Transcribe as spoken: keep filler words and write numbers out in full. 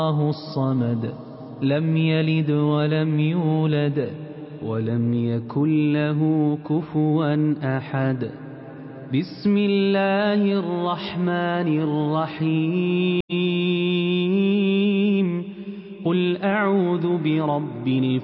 الله الصمد لم يلد ولم يولد ولم يكن له كفوا أحد. بسم الله الرحمن الرحيم. قل أعوذ برب الفلق